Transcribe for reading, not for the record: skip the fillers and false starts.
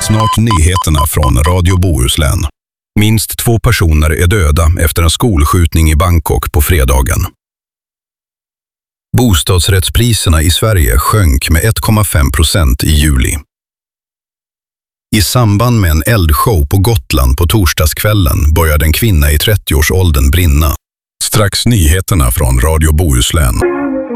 Snart nyheterna från Radio Bohuslän. Minst 2 personer är döda efter en skolskjutning i Bangkok på fredagen. Bostadsrättspriserna i Sverige sjönk med 1,5% i juli. I samband med en eldshow på Gotland på torsdagskvällen började en kvinna i 30-årsåldern brinna. Strax nyheterna från Radio Bohuslän.